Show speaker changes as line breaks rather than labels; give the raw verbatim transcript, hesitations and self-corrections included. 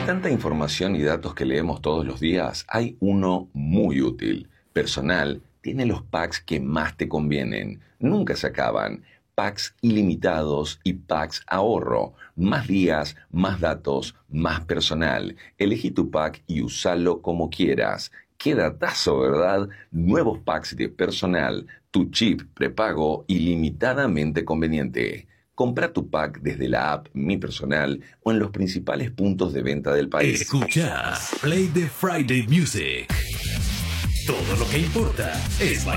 tanta información y datos que leemos todos los días, hay uno muy útil. Personal tiene los packs que más te convienen. Nunca se acaban. Packs ilimitados y packs ahorro. Más días, más datos, más personal. Elegí tu pack y usalo como quieras. ¡Qué datazo!, ¿verdad? Nuevos packs de Personal. Tu chip prepago ilimitadamente conveniente. Compra tu pack desde la app Mi Personal o en los principales puntos de venta del país.
Escucha Play the Friday Music. Todo lo que importa es